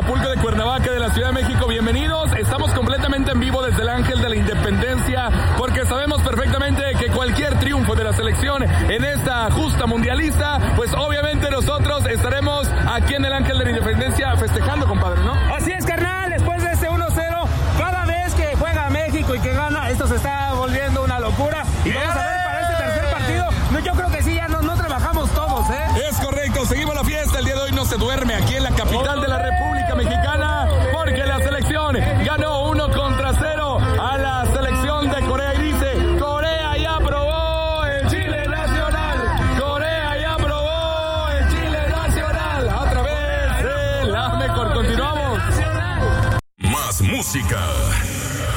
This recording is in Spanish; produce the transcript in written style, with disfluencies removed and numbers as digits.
Acapulco, de Cuernavaca, de la Ciudad de México. Bienvenidos. Estamos completamente en vivo desde el Ángel de la Independencia, porque sabemos perfectamente que cualquier triunfo de la selección en esta justa mundialista, pues obviamente nosotros estaremos aquí en el Ángel de la Independencia festejando, compadre, ¿no? Así es, carnal. Después de este 1-0, cada vez que juega México y que gana, esto se está volviendo una locura. Y vamos a ver para este tercer partido. No, yo creo que sí, ya no trabajamos todos, ¿eh? Es correcto, seguimos la fiesta. El día de hoy no se duerme aquí en la capital de la República Mexicana, porque la selección ganó 1-0 a la selección de Corea y dice: Corea ya probó el Chile nacional. Corea ya probó el Chile nacional. Otra vez la mejor. Continuamos. Más música.